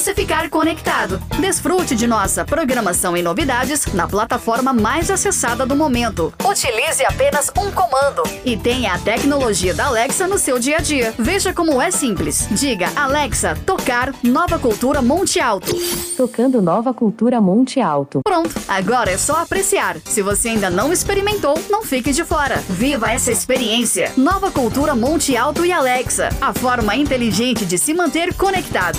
você ficar conectado. Desfrute de nossa programação e novidades na plataforma mais acessada do momento. Utilize apenas um comando e tenha a tecnologia da Alexa no seu dia a dia. Veja como é simples. Diga, Alexa, tocar Nova Cultura Monte Alto. Tocando Nova Cultura Monte Alto. Pronto, agora é só apreciar. Se você ainda não experimentou, não fique de fora. Viva essa experiência. Nova Cultura Monte Alto e Alexa, a forma inteligente de se manter conectado.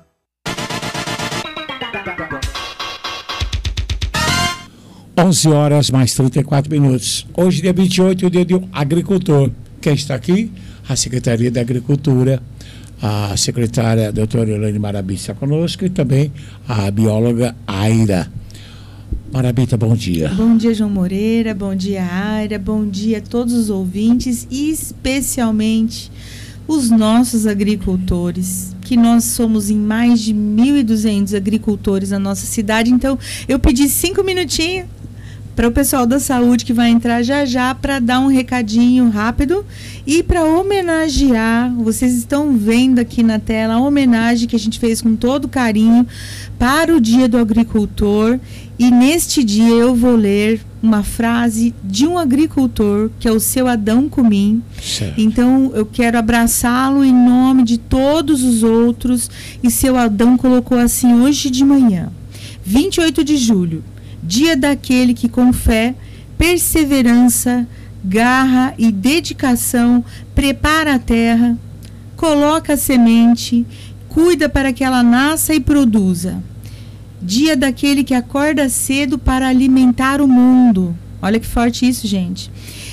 11h mais 34. Hoje, dia 28, é o dia do agricultor. Quem está aqui? A Secretaria da Agricultura, a secretária a doutora Elaine Marabita está conosco e também a bióloga Aira. Marabita, bom dia. Bom dia, João Moreira, bom dia, Aira, bom dia a todos os ouvintes e especialmente os nossos agricultores, que nós somos em mais de 1.200 agricultores na nossa cidade. Então, eu pedi 5 minutinhos para o pessoal da saúde que vai entrar já para dar um recadinho rápido e para homenagear, vocês estão vendo aqui na tela a homenagem que a gente fez com todo carinho para o Dia do Agricultor. E neste dia eu vou ler uma frase de um agricultor, que é o seu Adão Cumim. Certo. Então eu quero abraçá-lo em nome de todos os outros. E seu Adão colocou assim: hoje de manhã, 28 de julho, dia daquele que com fé, perseverança, garra e dedicação prepara a terra, coloca a semente, cuida para que ela nasça e produza. Dia daquele que acorda cedo para alimentar o mundo. Olha que forte isso, gente.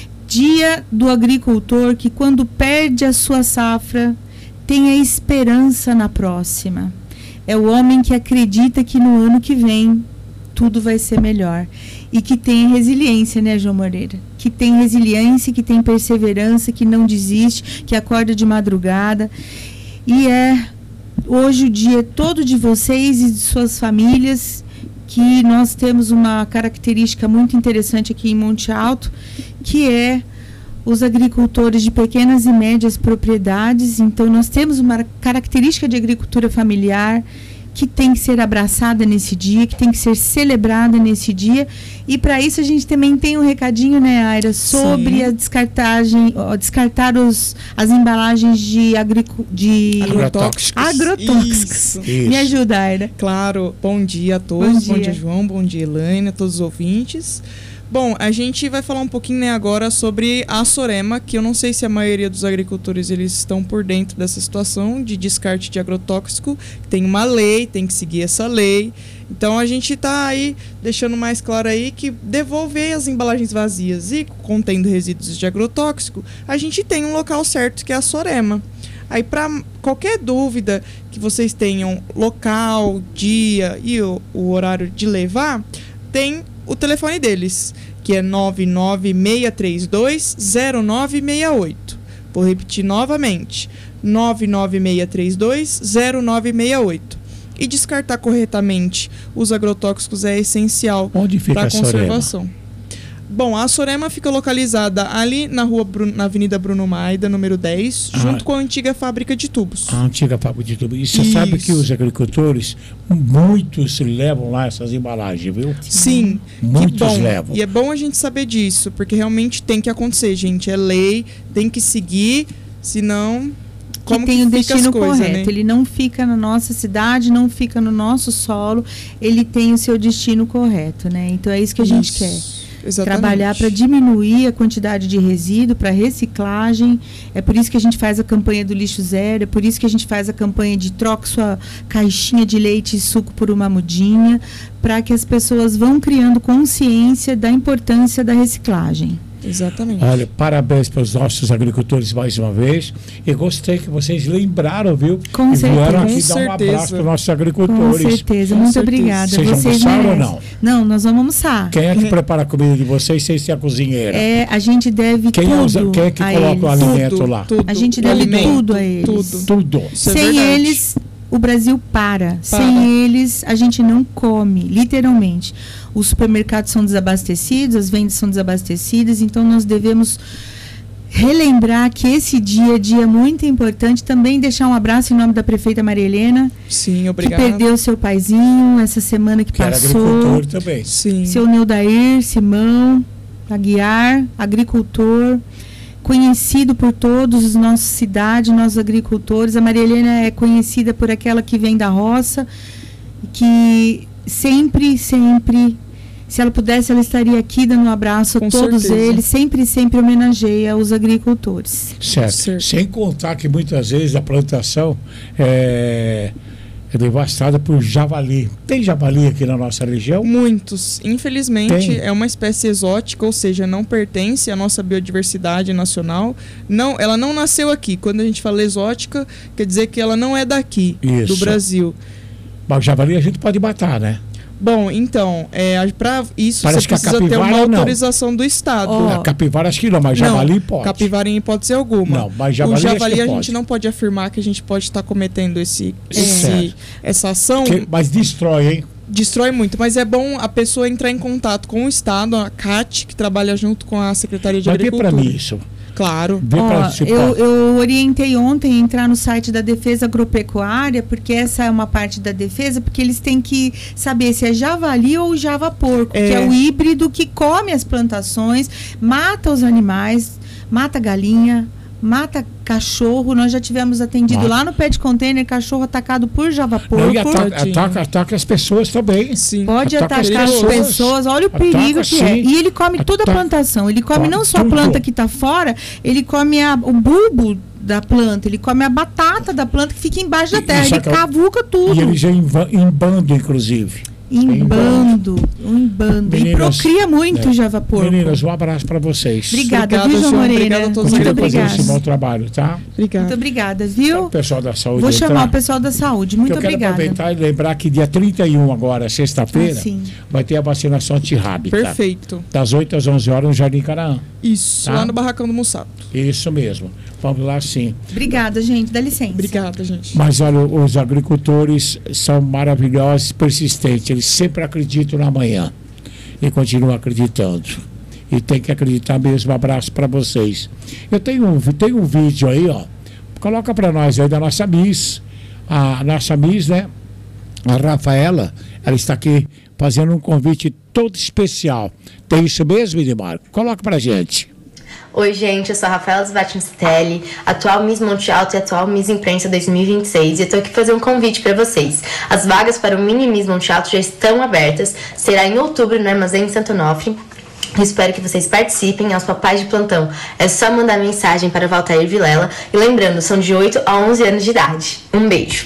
Dia do agricultor que, quando perde a sua safra, tem a esperança na próxima. É o homem que acredita que no ano que vem tudo vai ser melhor. E que tem resiliência, né, João Moreira? Que tem resiliência, que tem perseverança, que não desiste, que acorda de madrugada. E hoje o dia é todo de vocês e de suas famílias, que nós temos uma característica muito interessante aqui em Monte Alto, que é os agricultores de pequenas e médias propriedades. Então nós temos uma característica de agricultura familiar que tem que ser abraçada nesse dia, que tem que ser celebrada nesse dia. E para isso a gente também tem um recadinho, né, Aira, sobre a descartagem, descartar as embalagens de agrotóxicos. Isso. Me ajuda, Aira. Claro, bom dia a todos, Bom dia, João, bom dia, Elaine, a todos os ouvintes. Bom, a gente vai falar um pouquinho, né, agora sobre a Sorema, que eu não sei se a maioria dos agricultores eles estão por dentro dessa situação de descarte de agrotóxico. Tem uma lei, tem que seguir essa lei. Então a gente está aí deixando mais claro aí que devolver as embalagens vazias e contendo resíduos de agrotóxico, a gente tem um local certo que é a Sorema. Aí, para qualquer dúvida que vocês tenham, local, dia e o horário de levar, tem o telefone deles, que é 996320968. Vou repetir novamente, 996320968. E descartar corretamente os agrotóxicos é essencial para a conservação. Bom, a Sorema fica localizada ali na Avenida Bruno Maida, número 10, junto com a antiga fábrica de tubos. A antiga fábrica de tubos. E você sabe que os agricultores, muitos levam lá essas embalagens, viu? Sim, muitos levam. E é bom a gente saber disso, porque realmente tem que acontecer, gente. É lei, tem que seguir, senão... Como tem o destino correto, né? Ele não fica na nossa cidade, não fica no nosso solo, ele tem o seu destino correto, né? Então é isso que a gente quer. Exatamente. Trabalhar para diminuir a quantidade de resíduo, para reciclagem. É por isso que a gente faz a campanha do lixo zero, é por isso que a gente faz a campanha de troca sua caixinha de leite e suco por uma mudinha, para que as pessoas vão criando consciência da importância da reciclagem. Exatamente. Olha, parabéns para os nossos agricultores mais uma vez. E gostei que vocês lembraram, viu? Com certeza. Vieram aqui dar um abraço para os nossos agricultores. Com certeza. Muito obrigada. Vocês almoçaram ou não? Não, nós vamos almoçar. Quem é que prepara a comida de vocês sem ser a cozinheira? A gente deve quem é que coloca o alimento lá? A gente deve tudo a eles. Tudo. Sem eles, o Brasil para. Sem eles, a gente não come, literalmente. Os supermercados são desabastecidos, as vendas são desabastecidas, então nós devemos relembrar que esse dia é dia muito importante. Também deixar um abraço em nome da prefeita Maria Helena. Sim, obrigado. Que perdeu seu paizinho essa semana que passou. Era agricultor também. Sim. Seu Neudair Simão Aguiar, agricultor, conhecido por todos os nossos cidades, nossos agricultores. A Maria Helena é conhecida por aquela que vem da roça, que sempre, se ela pudesse, ela estaria aqui dando um abraço a todos eles, sempre homenageia os agricultores. Certo. Sem contar que muitas vezes a plantação é devastada por javali. Tem javali aqui na nossa região? Muitos. Infelizmente, é uma espécie exótica, ou seja, não pertence à nossa biodiversidade nacional. Não, ela não nasceu aqui. Quando a gente fala exótica, quer dizer que ela não é daqui, do Brasil. Mas o javali a gente pode matar, né? Bom, então, para isso parece você precisa ter uma autorização do Estado. A capivara acho que não, mas javali pode. Capivara em hipótese alguma. Não, mas javali, o javali a gente não pode afirmar que a gente pode estar cometendo essa ação. Mas destrói, hein? Destrói muito, mas é bom a pessoa entrar em contato com o Estado, a CAT, que trabalha junto com a Secretaria de Agricultura. Mas para mim isso. Claro. Eu orientei ontem a entrar no site da Defesa Agropecuária, porque essa é uma parte da defesa, porque eles têm que saber se é javali ou javaporco, que é o híbrido que come as plantações, mata os animais, mata galinha, mata cachorro. Nós já tivemos atendido lá no pé de container, cachorro atacado por javaporco. E ataca as pessoas também. Sim. Pode atacar as pessoas. Olha o perigo que é. E ele come toda a plantação. Ele come não só a planta que está fora, ele come o bulbo da planta, ele come a batata da planta que fica embaixo da terra. Ele cavuca tudo. E ele já em bando, inclusive. Em bando. Meninas, e procria muito o javaporco. Meninas, um abraço para vocês. Obrigada, viu, João Moreira? Obrigada a todos. Muito obrigada. Fazer esse bom trabalho, tá? Muito obrigada, viu? O pessoal da saúde. Vou chamar o pessoal da saúde. Muito obrigada. Eu quero aproveitar e lembrar que dia 31 agora, sexta-feira, vai ter a vacinação antirrábica. Perfeito. Das 8 às 11 horas no Jardim Canaã. Isso, lá no Barracão do Mussato. Isso mesmo. Vamos lá, sim. Obrigada, gente. Dá licença. Obrigada, gente. Mas olha, os agricultores são maravilhosos, persistentes. Eles sempre acreditam na manhã e continuam acreditando. E tem que acreditar mesmo. Um abraço para vocês. Eu tenho um vídeo aí, ó. Coloca para nós aí da nossa Miss. A nossa Miss, né? A Rafaela, ela está aqui fazendo um convite todo especial. Tem isso mesmo, Edmar? Coloca pra gente. Oi, gente, eu sou a Rafaela Svattinstelli, atual Miss Monte Alto e atual Miss Imprensa 2026, e eu tô aqui fazer um convite para vocês. As vagas para o Mini Miss Monte Alto já estão abertas, será em outubro no Armazém Santo Onofre. Espero que vocês participem, aos papais de plantão. É só mandar mensagem para Valtair Vilela, e lembrando, são de 8 a 11 anos de idade. Um beijo.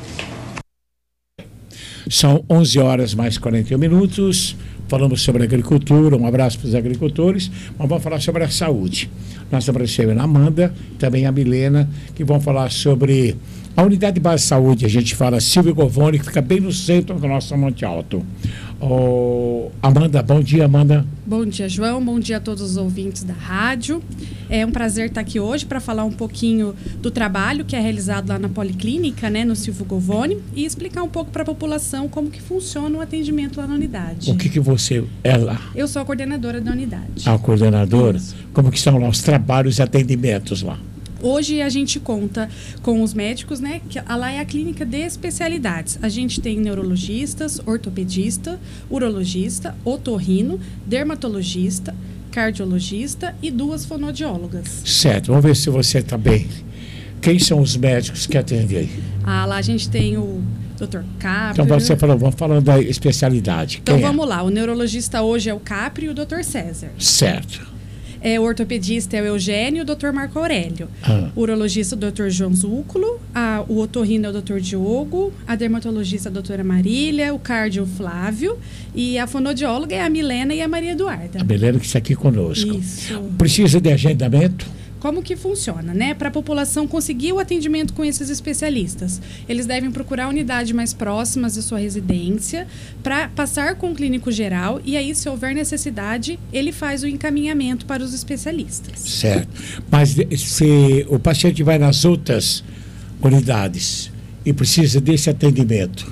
São 11 horas mais 41 minutos. Falamos sobre a agricultura, um abraço para os agricultores, mas vamos falar sobre a saúde. Nós estamos recebendo a Amanda, também a Milena, que vão falar sobre a unidade de base de saúde. A gente fala Silvio Govoni, que fica bem no centro do nosso Monte Alto. Amanda, bom dia, Amanda. Bom dia, João. Bom dia a todos os ouvintes da rádio. É um prazer estar aqui hoje para falar um pouquinho do trabalho que é realizado lá na Policlínica, né, no Silvio Govoni, e explicar um pouco para a população como que funciona o atendimento lá na unidade. O que você é lá? Eu sou a coordenadora da unidade. A coordenadora? Isso. Como que são lá os trabalhos e atendimentos lá? Hoje a gente conta com os médicos, né? Que lá é a clínica de especialidades. A gente tem neurologistas, ortopedista, urologista, otorrino, dermatologista, cardiologista e 2 fonoaudiólogas. Certo, vamos ver se você está bem. Quem são os médicos que atendem aí? Lá a gente tem o Dr. Capri. Então você falou, vamos falando da especialidade. Então vamos lá, o neurologista hoje é o Capri e o Dr. César. Certo. O ortopedista é o Eugênio e o Dr. Marco Aurélio. O urologista, o Dr. João Zúculo. O otorrino é o Dr. Diogo. A dermatologista, a doutora Marília. O cardio, o Flávio. E a fonoaudióloga é a Milena e a Maria Eduarda. A Milena que está aqui conosco. Isso. Precisa de agendamento? Como que funciona, né? Para a população conseguir o atendimento com esses especialistas, eles devem procurar a unidade mais próximas de sua residência para passar com o clínico geral e aí, se houver necessidade, ele faz o encaminhamento para os especialistas. Certo. Mas se o paciente vai nas outras unidades e precisa desse atendimento,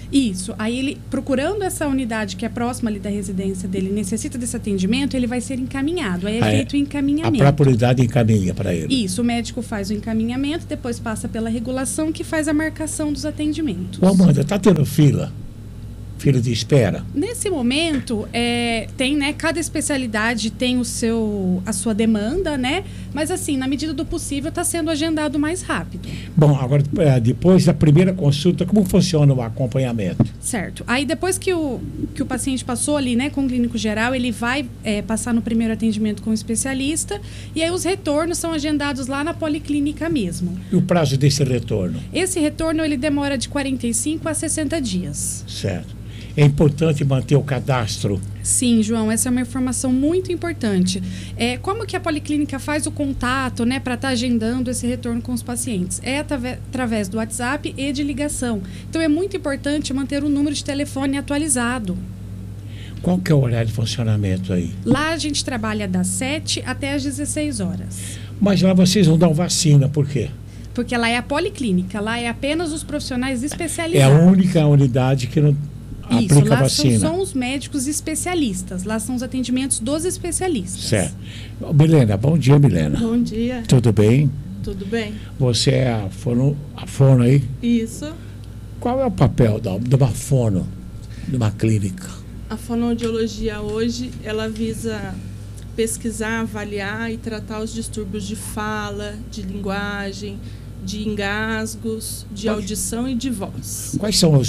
Isso. Aí ele, procurando essa unidade que é próxima ali da residência dele, necessita desse atendimento, ele vai ser encaminhado. Aí é feito o A encaminhamento. própria unidade encaminha para ele. Isso, o médico faz o encaminhamento, depois passa pela regulação que faz a marcação dos atendimentos. Ô, Amanda, está tendo fila? Fila de espera? Nesse momento, tem, né, cada especialidade tem a sua demanda, né? Mas assim, na medida do possível, está sendo agendado mais rápido. Bom, agora, depois da primeira consulta, como funciona o acompanhamento? Certo. Aí depois que o paciente passou ali, né, com o clínico geral, ele vai passar no primeiro atendimento com o especialista e aí os retornos são agendados lá na policlínica mesmo. E o prazo desse retorno? Esse retorno, ele demora de 45 a 60 dias. Certo. É importante manter o cadastro? Sim, João, essa é uma informação muito importante. Como que a policlínica faz o contato, né, para estar agendando esse retorno com os pacientes? É através do WhatsApp e de ligação. Então, é muito importante manter o número de telefone atualizado. Qual que é o horário de funcionamento aí? Lá a gente trabalha das 7 até as 16 horas. Mas lá vocês não dão vacina, por quê? Porque lá é a policlínica, lá é apenas os profissionais É especializados. a única unidade que não Isso, aplica lá vacina. são os médicos especialistas, lá são os atendimentos dos especialistas. Certo. Milena, bom dia, Milena. Bom dia, Tudo bem? tudo bem? Você é a fono aí? Isso. Qual é o papel de uma fono, de uma clínica? A fonoaudiologia hoje, ela visa pesquisar, avaliar e tratar os distúrbios de fala, de linguagem, de engasgos, de audição e de voz. Quais são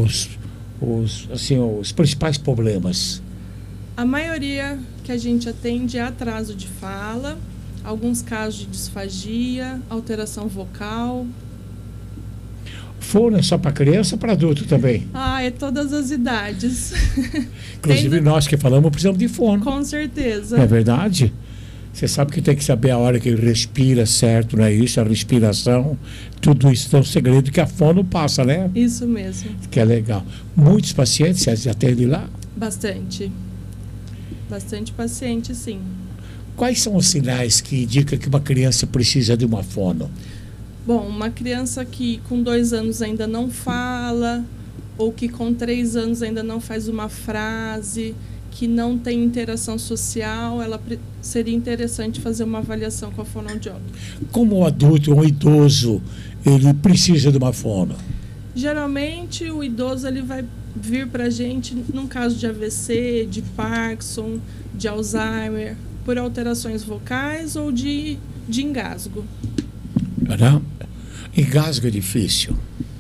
os principais problemas? A maioria que a gente atende é atraso de fala, alguns casos de disfagia, alteração vocal. Fono é só para criança ou para adulto também? É todas as idades. Inclusive nós que falamos precisamos de fono. Com certeza. Não é verdade? Você sabe que tem que saber a hora que respira certo, não é isso? A respiração, tudo isso é um segredo que a fono passa, né? Isso mesmo. Que é legal. Muitos pacientes você atende lá? Bastante. Bastante paciente, sim. Quais são os sinais que indicam que uma criança precisa de uma fono? Bom, uma criança que com 2 anos ainda não fala, ou que com 3 anos ainda não faz uma frase, que não tem interação social, seria interessante fazer uma avaliação com a fonoaudióloga. Como um adulto ou um idoso, ele precisa de uma fono? Geralmente, o idoso ele vai vir para a gente num caso de AVC, de Parkinson, de Alzheimer, por alterações vocais ou de engasgo. Não? Engasgo é difícil.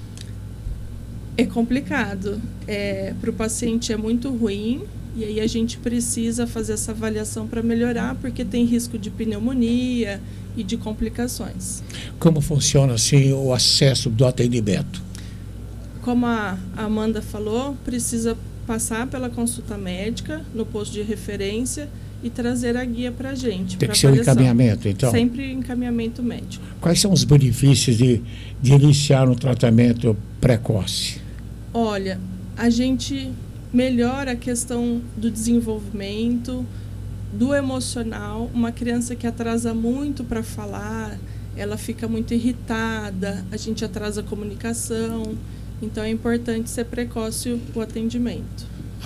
É complicado. Para o paciente é muito ruim. E aí a gente precisa fazer essa avaliação para melhorar, porque tem risco de pneumonia e de complicações. Como funciona assim o acesso do atendimento? Como a Amanda falou, precisa passar pela consulta médica no posto de referência e trazer a guia para a gente. Tem que ser um encaminhamento, então? Sempre encaminhamento médico. Quais são os benefícios de iniciar um tratamento precoce? Olha, a gente melhora a questão do desenvolvimento, do emocional. Uma criança que atrasa muito para falar, ela fica muito irritada, a gente atrasa a comunicação. Então, é importante ser precoce o atendimento.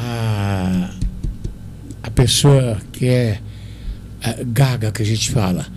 A pessoa que é gaga, que a gente fala,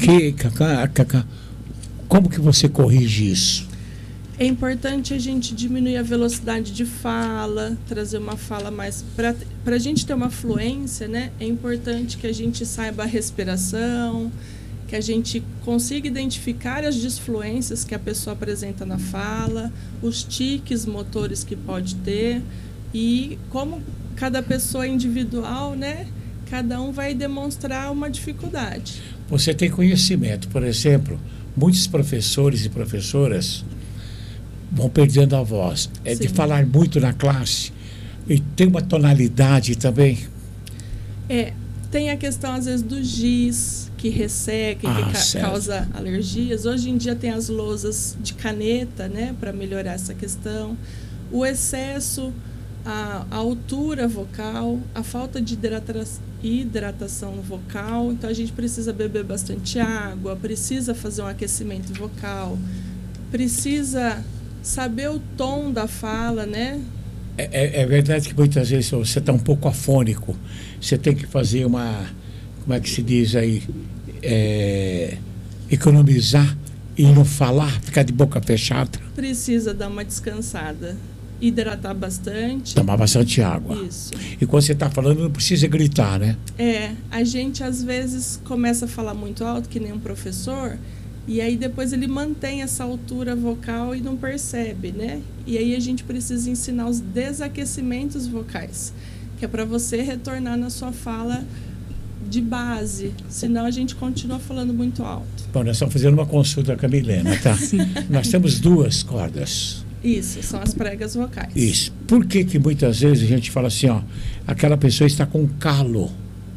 como que você corrige isso? É importante a gente diminuir a velocidade de fala, trazer uma fala mais... Para a gente ter uma fluência, né, é importante que a gente saiba a respiração, que a gente consiga identificar as disfluências que a pessoa apresenta na fala, os tiques motores que pode ter. E como cada pessoa é individual, né, cada um vai demonstrar uma dificuldade. Você tem conhecimento, por exemplo, muitos professores e professoras vão perdendo a voz. É de falar muito na classe. E tem uma tonalidade também. Tem a questão, às vezes, do giz, que resseca e que causa alergias. Hoje em dia tem as lousas de caneta, né, para melhorar essa questão. O excesso, a altura vocal, a falta de hidratação vocal. Então, a gente precisa beber bastante água, precisa fazer um aquecimento vocal, precisa saber o tom da fala, né? É verdade que muitas vezes você está um pouco afônico. Você tem que fazer uma, como é que se diz aí, economizar e não falar, ficar de boca fechada. Precisa dar uma descansada, hidratar bastante. Tomar bastante água. Isso. E quando você está falando, não precisa gritar, né? A gente às vezes começa a falar muito alto, que nem um professor, e aí depois ele mantém essa altura vocal e não percebe, né? E aí a gente precisa ensinar os desaquecimentos vocais, que é para você retornar na sua fala de base, senão a gente continua falando muito alto. Bom, nós estamos fazendo uma consulta com a Milena, tá? Nós temos 2 cordas. Isso, são as pregas vocais. Isso. Por que muitas vezes a gente fala assim, ó, aquela pessoa está com calo?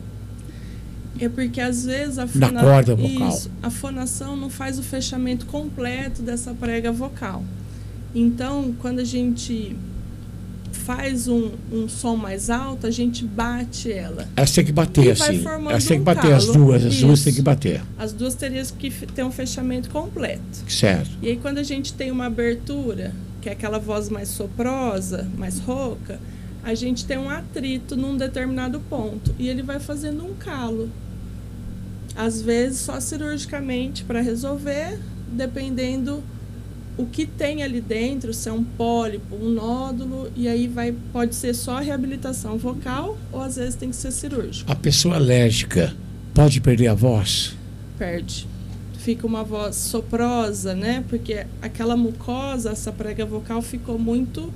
É porque às vezes na corda vocal. Isso, a fonação não faz o fechamento completo dessa prega vocal. Então, quando a gente faz um som mais alto, a gente bate ela. Elas têm que bater, assim. Elas têm que bater as duas. As duas têm que bater. As duas teriam que ter um fechamento completo. Certo. E aí, quando a gente tem uma abertura, que é aquela voz mais soprosa, mais rouca, a gente tem um atrito num determinado ponto. E ele vai fazendo um calo. Às vezes, só cirurgicamente para resolver, dependendo o que tem ali dentro, se é um pólipo, um nódulo, e aí pode ser só reabilitação vocal ou às vezes tem que ser cirúrgico. A pessoa alérgica pode perder a voz? Perde. Fica uma voz soprosa, né? Porque aquela mucosa, essa prega vocal ficou muito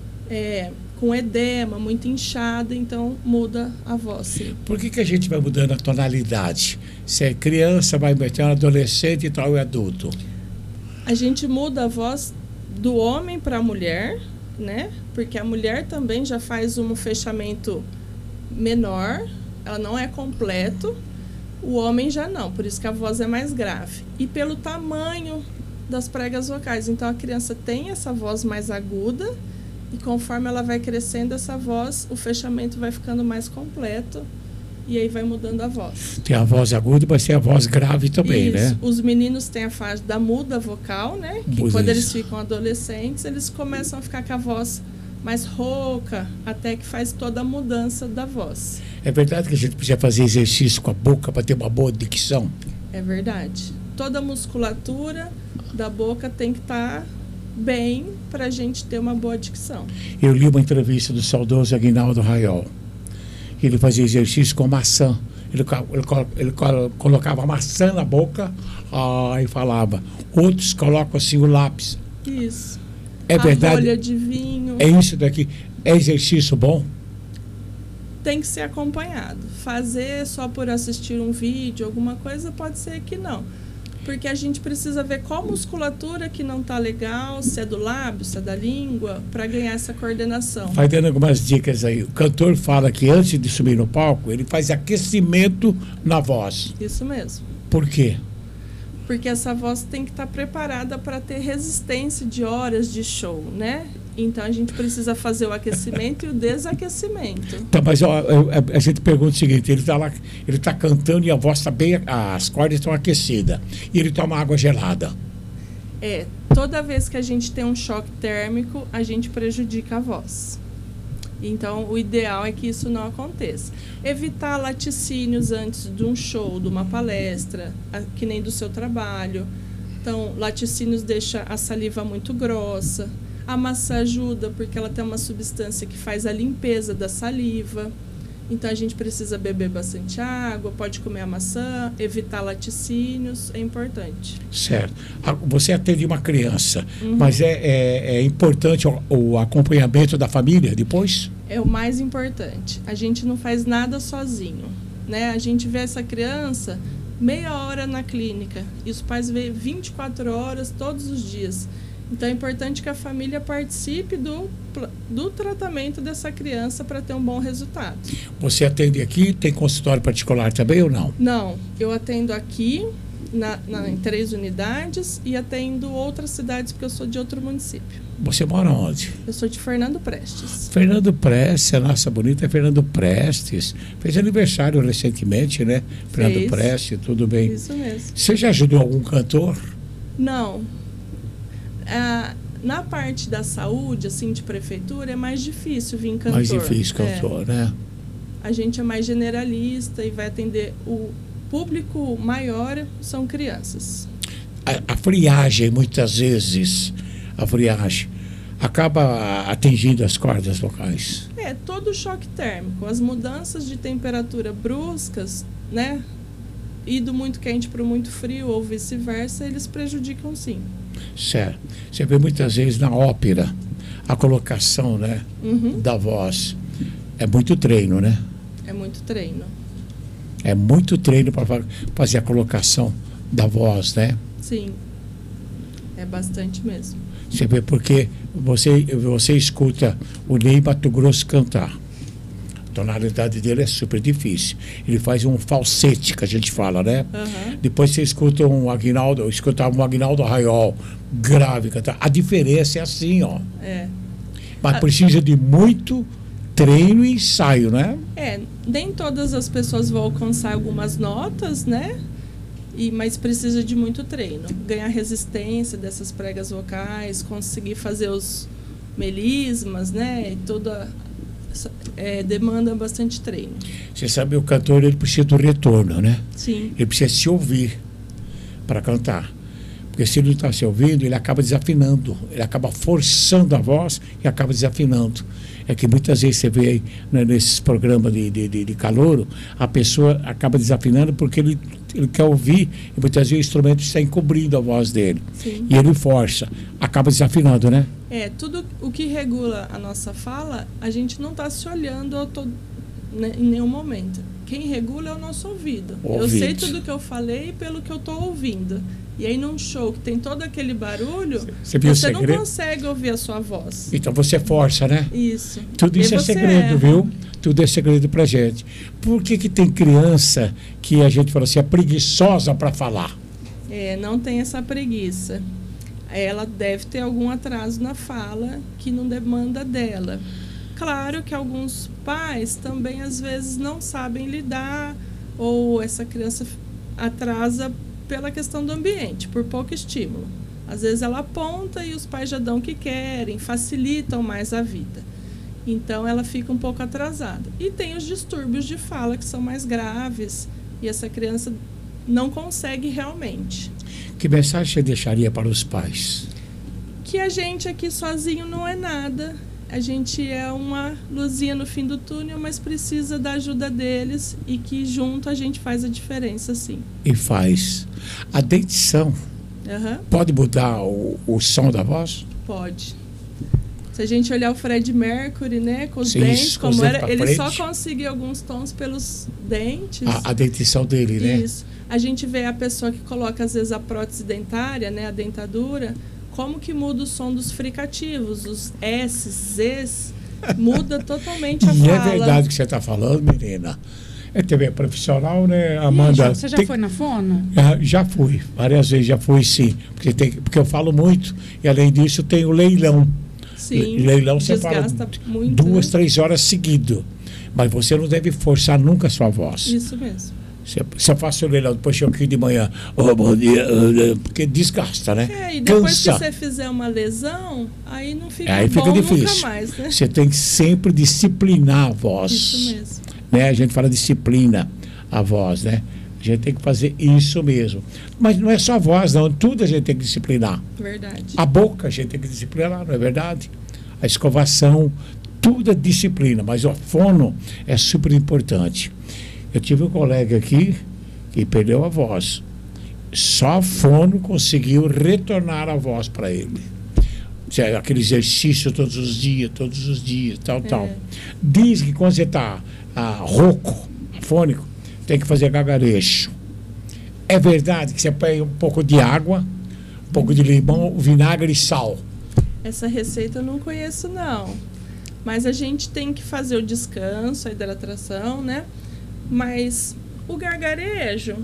com edema, muito inchada, então muda a voz. Sim. Por que a gente vai mudando a tonalidade? Se é criança, vai meter um adolescente e tal, é adulto. A gente muda a voz do homem para a mulher, né? Porque a mulher também já faz um fechamento menor, ela não é completo, o homem já não, por isso que a voz é mais grave. E pelo tamanho das pregas vocais, então a criança tem essa voz mais aguda e conforme ela vai crescendo essa voz, o fechamento vai ficando mais completo. E aí vai mudando a voz. Tem a voz aguda, mas tem a voz grave também, isso. Né? Os meninos têm a fase da muda vocal, né? Que quando eles ficam adolescentes, eles começam a ficar com a voz mais rouca, até que faz toda a mudança da voz. É verdade que a gente precisa fazer exercício com a boca para ter uma boa dicção? É verdade. Toda a musculatura da boca tem que estar bem para a gente ter uma boa dicção. Eu li uma entrevista do saudoso Aguinaldo Raiol. Ele fazia exercício com maçã. Ele colocava a maçã na boca e falava. Outros colocam assim o lápis. Isso. É verdade? Rolha de vinho. É isso daqui. É exercício bom? Tem que ser acompanhado. Fazer só por assistir um vídeo, alguma coisa, pode ser que não. Porque a gente precisa ver qual musculatura que não está legal, se é do lábio, se é da língua, para ganhar essa coordenação. Vai dando algumas dicas aí. O cantor fala que antes de subir no palco, ele faz aquecimento na voz. Isso mesmo. Por quê? Porque essa voz tem que estar preparada para ter resistência de horas de show, né? Então a gente precisa fazer o aquecimento e o desaquecimento. Tá, mas a gente pergunta o seguinte, ele está lá, ele está cantando e a voz está bem, as cordas estão aquecidas e ele toma água gelada. Toda vez que a gente tem um choque térmico, a gente prejudica a voz. Então o ideal é que isso não aconteça. Evitar laticínios antes de um show, de uma palestra, que nem do seu trabalho. Então laticínios deixa a saliva muito grossa. A maçã ajuda porque ela tem uma substância que faz a limpeza da saliva. Então a gente precisa beber bastante água, pode comer a maçã, evitar laticínios, é importante. Certo. Você atende uma criança, mas é importante o acompanhamento da família depois? É o mais importante. A gente não faz nada sozinho, né? A gente vê essa criança meia hora na clínica e os pais vê 24 horas todos os dias. Então é importante que a família participe do tratamento dessa criança para ter um bom resultado. Você atende aqui? Tem consultório particular também ou não? Não, eu atendo aqui em 3 unidades e atendo outras cidades porque eu sou de outro município. Você mora onde? Eu sou de Fernando Prestes. Fernando Prestes, a nossa bonita Fernando Prestes. Fez aniversário recentemente, né? Fernando Prestes, tudo bem. Isso mesmo. Você já ajudou algum cantor? Não. Na parte da saúde, assim, de prefeitura, é mais difícil vir cantor. Mais difícil cantor, né? A gente é mais generalista e vai atender o público maior, são crianças. A friagem, muitas vezes, acaba atingindo as cordas vocais. Todo o choque térmico, as mudanças de temperatura bruscas, né? Ido muito quente para o muito frio ou vice-versa, eles prejudicam sim. Certo. Você vê muitas vezes na ópera a colocação, né, da voz. É muito treino, né? É muito treino. É muito treino para fazer a colocação da voz, né? Sim. É bastante mesmo. Você vê porque você escuta o Ney Matogrosso cantar. A tonalidade dele é super difícil. Ele faz um falsete, que a gente fala, né? Depois você escuta um Aguinaldo Arraiol grave cantar. A diferença é assim, ó. Mas precisa de muito treino e ensaio, né? Nem todas as pessoas vão alcançar algumas notas, né? Mas precisa de muito treino. Ganhar resistência dessas pregas vocais, conseguir fazer os melismas, né? E toda demanda bastante treino. Você sabe, o cantor ele precisa do retorno, né? Sim. Ele precisa se ouvir para cantar. Porque se ele não está se ouvindo, ele acaba desafinando. Ele acaba forçando a voz e acaba desafinando. É que muitas vezes você vê aí, né, nesses programas de calouro, a pessoa acaba desafinando porque ele quer ouvir e muitas vezes o instrumento está encobrindo a voz dele. Sim. E ele força, acaba desafinando, né? Tudo o que regula a nossa fala, a gente não está se olhando né, em nenhum momento. Quem regula é o nosso ouvido. Eu sei tudo que eu falei pelo que eu estou ouvindo. E aí num show que tem todo aquele barulho, você não consegue ouvir a sua voz. Então você força, né? Isso. Tudo isso é segredo, viu? Tudo é segredo pra gente. Por que tem criança que a gente fala assim, é preguiçosa para falar? Não tem essa preguiça. Ela deve ter algum atraso na fala que não demanda dela. Claro que alguns pais também às vezes não sabem lidar ou essa criança atrasa pela questão do ambiente, por pouco estímulo. Às vezes ela aponta e os pais já dão o que querem, facilitam mais a vida. Então ela fica um pouco atrasada. E tem os distúrbios de fala que são mais graves e essa criança não consegue realmente. Que mensagem você deixaria para os pais? Que a gente aqui sozinho não é nada. A gente é uma luzinha no fim do túnel, mas precisa da ajuda deles e que junto a gente faz a diferença, sim. E faz. A dentição pode mudar o som da voz? Pode. Se a gente olhar o Fred Mercury, né, com os dentes, como era, ele só conseguia alguns tons pelos dentes. A dentição dele, né? Isso. A gente vê a pessoa que coloca, às vezes, a prótese dentária, né, a dentadura, como que muda o som dos fricativos, os S's, Z's, muda totalmente a fala. E é verdade que você está falando, menina. TV profissional, né, Amanda? Você já foi na fono? Já fui, várias vezes já fui, sim. Porque eu falo muito e, além disso, tem o leilão. Sim, leilão você fala muito, 2, 3 horas seguido. Mas você não deve forçar nunca a sua voz. Isso mesmo. Se eu faço o leilão, depois eu aqui de manhã, bom dia, porque desgasta, né? E depois que você fizer uma lesão, aí não fica aí bom fica difícil. Nunca mais, né? Você tem que sempre disciplinar a voz. Isso mesmo. Né? A gente fala disciplina a voz, né? A gente tem que fazer isso mesmo. Mas não é só a voz, não. Tudo a gente tem que disciplinar. Verdade. A boca a gente tem que disciplinar, não é verdade? A escovação, tudo é disciplina. Mas o fono é super importante. Eu tive um colega aqui que perdeu a voz. Só a fono conseguiu retornar a voz para ele. Aquele exercício todos os dias, tal. Diz que quando você está rouco, afônico, tem que fazer gagarejo. É verdade que você põe um pouco de água, um pouco de limão, vinagre e sal. Essa receita eu não conheço, não. Mas a gente tem que fazer o descanso, a hidratação, né? Mas o gargarejo,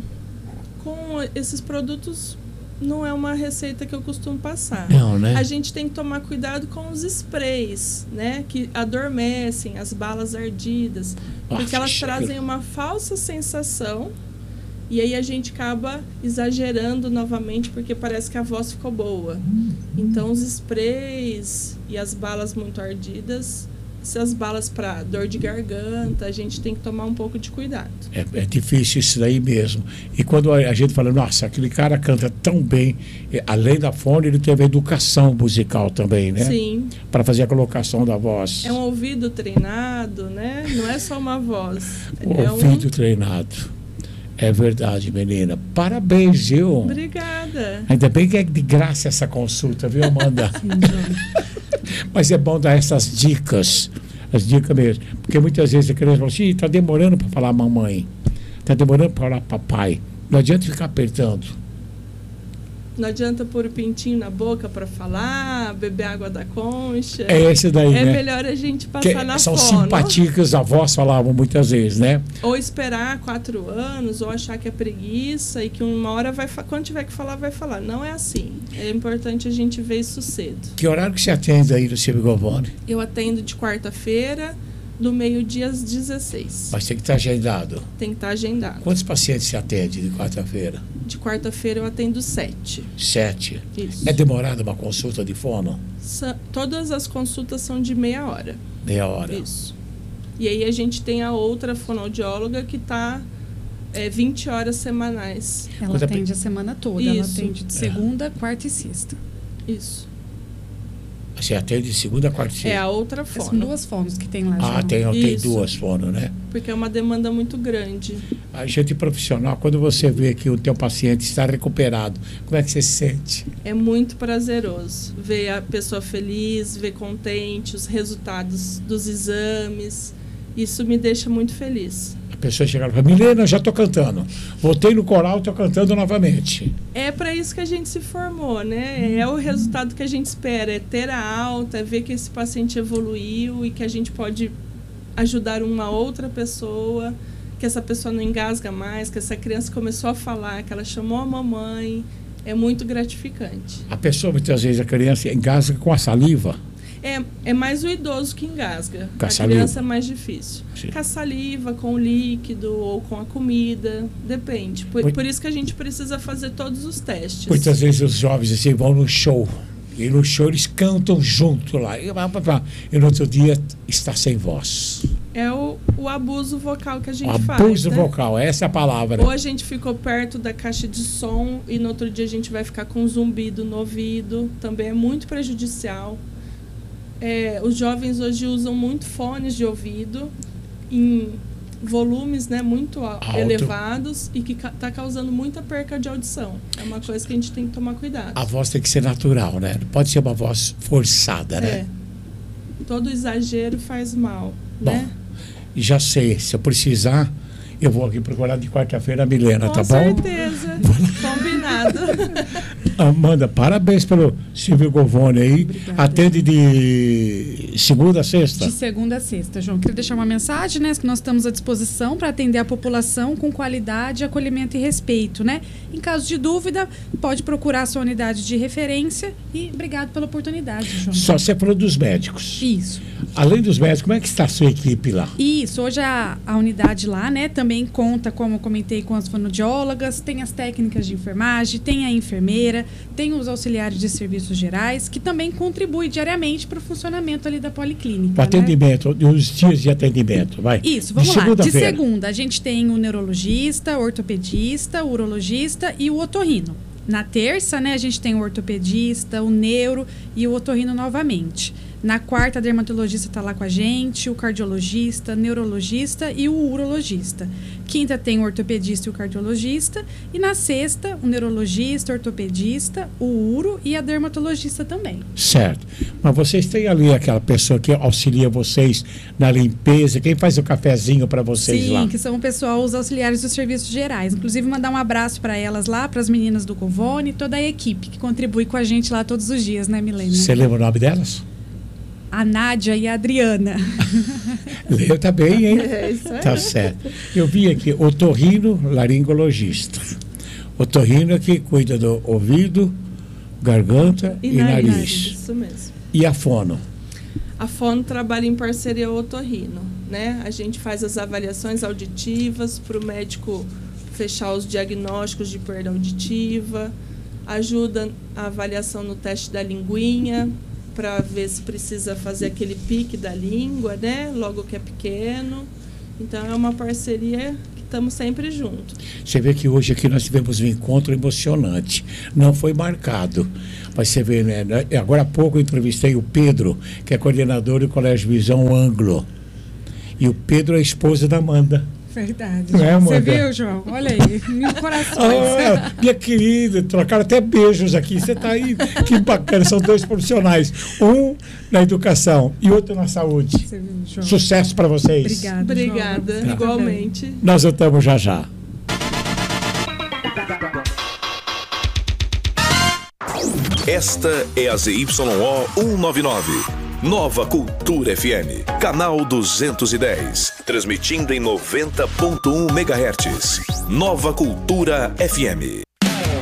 com esses produtos, não é uma receita que eu costumo passar. Não, né? A gente tem que tomar cuidado com os sprays, né? Que adormecem as balas ardidas. Porque elas trazem uma falsa sensação E aí a gente acaba exagerando novamente porque parece que a voz ficou boa. Então os sprays e as balas muito ardidas, essas balas para dor de garganta, a gente tem que tomar um pouco de cuidado. É difícil isso daí mesmo. E quando a gente fala, nossa, aquele cara canta tão bem, além da fono, ele teve educação musical também, né? Sim. Para fazer a colocação da voz. É um ouvido treinado, né? Não é só uma voz. Ouvido treinado. É verdade, menina. Parabéns, viu? Obrigada. Ainda bem que é de graça essa consulta, viu, Amanda? Mas é bom dar essas dicas. As dicas mesmo. Porque muitas vezes a criança fala assim, está demorando para falar mamãe. Está demorando para falar papai. Não adianta ficar apertando. Não adianta pôr o pintinho na boca para falar, beber água da concha. É esse daí, né? É melhor a gente passar na são fono. simpaticas, a avós falavam muitas vezes, né? Ou esperar 4 anos, ou achar que é preguiça e que uma hora quando tiver que falar, vai falar. Não é assim. É importante a gente ver isso cedo. Que horário que você atende aí no Silvio Govone? Eu atendo de quarta-feira, do meio-dia às 16. Mas tem que estar agendado. Tem que estar agendado. Quantos pacientes você atende de quarta-feira? De quarta-feira eu atendo 7. 7. Isso. É demorada uma consulta de fono? Todas as consultas são de meia hora. Meia hora. Isso. E aí a gente tem a outra fonoaudióloga que está 20 horas semanais. Ela atende a semana toda. Isso. Ela atende de segunda, quarta e sexta. Isso. Você atende de segunda, quarta e sexta? É a outra fono. São 2 fonos que tem lá. Ah, tem 2 fonos, né? Porque é uma demanda muito grande. A gente profissional, quando você vê que o teu paciente está recuperado, como é que você se sente? É muito prazeroso ver a pessoa feliz, ver contente, os resultados dos exames. Isso me deixa muito feliz. A pessoa chega e fala, Milena, já estou cantando. Voltei no coral, estou cantando novamente. É para isso que a gente se formou, né? É o resultado que a gente espera, é ter a alta, é ver que esse paciente evoluiu e que a gente pode ajudar uma outra pessoa, que essa pessoa não engasga mais, que essa criança começou a falar, que ela chamou a mamãe. É muito gratificante. A pessoa, muitas vezes, a criança engasga com a saliva. É mais o idoso que engasga. Com a criança é mais difícil. Sim. Com a saliva, com o líquido ou com a comida, depende. Por isso que a gente precisa fazer todos os testes. Muitas vezes os jovens assim, vão no show. E no show eles cantam junto lá. E no outro dia está sem voz. É o abuso vocal que a gente faz. Abuso vocal, essa é a palavra. Ou a gente ficou perto da caixa de som e no outro dia a gente vai ficar com zumbido no ouvido. Também é muito prejudicial. Os jovens hoje usam muito fones de ouvido em volumes, né, muito elevados e que está causando muita perca de audição. É uma coisa que a gente tem que tomar cuidado. A voz tem que ser natural, né? Não pode ser uma voz forçada, né? Todo exagero faz mal, bom, né? Já sei, se eu precisar, eu vou aqui procurar de quarta-feira a Milena, tá bom? Com certeza, combinado. Amanda, parabéns pelo Silvio Govone aí. Obrigada. Atende de segunda a sexta? De segunda a sexta, João. Queria deixar uma mensagem, né? Que nós estamos à disposição para atender a população com qualidade, acolhimento e respeito, né? Em caso de dúvida, pode procurar a sua unidade de referência e obrigado pela oportunidade, João. Só você falou dos médicos. Isso. Além dos médicos, como é que está a sua equipe lá? Isso, hoje a unidade lá, né, também conta, como eu comentei, com as fonoaudiólogas, tem as técnicas de enfermagem, tem a enfermeira, tem os auxiliares de serviços gerais, que também contribuem diariamente para o funcionamento ali da policlínica. O atendimento, né? Os dias de atendimento, vai. Isso, vamos lá. De segunda, a gente tem o neurologista, o ortopedista, o urologista e o otorrino. Na terça, né, a gente tem o ortopedista, o neuro e o otorrino novamente. Na quarta, a dermatologista está lá com a gente, o cardiologista, neurologista e o urologista. Quinta tem o ortopedista e o cardiologista. E na sexta, o neurologista, o ortopedista, o uro e a dermatologista também. Certo. Mas vocês têm ali aquela pessoa que auxilia vocês na limpeza, quem faz o cafezinho para vocês lá? Sim, que são o pessoal, os auxiliares dos serviços gerais. Inclusive, mandar um abraço para elas lá, para as meninas do Govone e toda a equipe que contribui com a gente lá todos os dias, né, Milena? Você lembra o nome delas? A Nádia e a Adriana. Leu também, hein? Isso aí. Tá certo. Eu vi aqui, otorrino laringologista. Otorrino é que cuida do ouvido, garganta e nariz. Isso mesmo. E a fono? A fono trabalha em parceria otorrino, né? A gente faz as avaliações auditivas para o médico fechar os diagnósticos de perda auditiva, ajuda a avaliação no teste da linguinha, para ver se precisa fazer aquele pique da língua, né? Logo que é pequeno. Então, é uma parceria que estamos sempre juntos. Você vê que hoje aqui nós tivemos um encontro emocionante. Não foi marcado. Mas você vê, né? Agora há pouco eu entrevistei o Pedro, que é coordenador do Colégio Visão Anglo. E o Pedro é a esposa da Amanda. Verdade. Não é, Amanda? Você viu, João? Olha aí, mil corações. Minha querida, trocaram até beijos aqui. Você está aí, que bacana. São 2 profissionais. Um na educação e outro na saúde. Você viu, João? Sucesso para vocês. Obrigada, João. igualmente. Nós voltamos já já. Esta é a ZYO 199. Nova Cultura FM, canal 210, transmitindo em 90.1 MHz. Nova Cultura FM.